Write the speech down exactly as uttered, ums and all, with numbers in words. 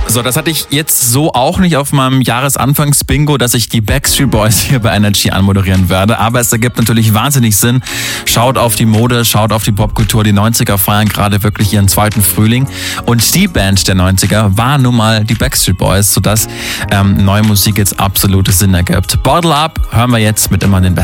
So, das hatte ich jetzt so auch nicht auf meinem Jahresanfangs-Bingo, dass ich die Backstreet Boys hier bei Energy anmoderieren werde. Aber es ergibt natürlich wahnsinnig Sinn. Schaut auf die Mode, schaut auf die Popkultur. Die neunziger feiern gerade wirklich ihren zweiten Frühling. Und die Band der neunziger war nun mal die Backstreet Boys, sodass ähm, neue Musik jetzt absolutes Sinn ergibt. Bottle Up hören wir jetzt mit immer den Besten.